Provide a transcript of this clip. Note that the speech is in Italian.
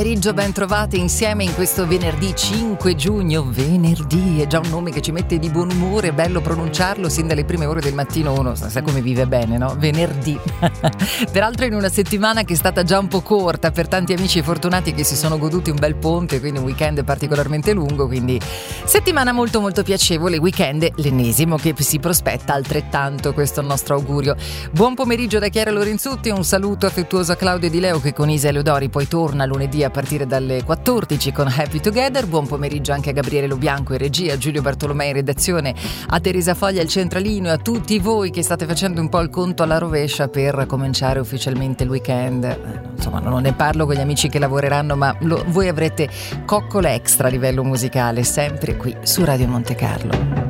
Pomeriggio, ben trovati insieme in questo venerdì 5 giugno. Venerdì è già un nome che ci mette di buon umore, è bello pronunciarlo sin dalle prime ore del mattino, uno sa come vive bene, no? Venerdì. Peraltro in una settimana che è stata già un po' corta per tanti amici fortunati che si sono goduti un bel ponte, quindi un weekend particolarmente lungo, quindi settimana molto molto piacevole, weekend l'ennesimo che si prospetta altrettanto, questo è il nostro augurio. Buon pomeriggio da Chiara Lorenzutti, un saluto affettuoso a Claudio Di Leo che con Isa Eleodori poi torna lunedì a partire dalle 14 con Happy Together. Buon pomeriggio anche a Gabriele Lo Bianco in regia, a Giulio Bartolomei in redazione, a Teresa Foglia il centralino e a tutti voi che state facendo un po' il conto alla rovescia per cominciare ufficialmente il weekend. Insomma, non ne parlo con gli amici che lavoreranno, ma voi avrete coccole extra a livello musicale sempre qui su Radio Monte Carlo.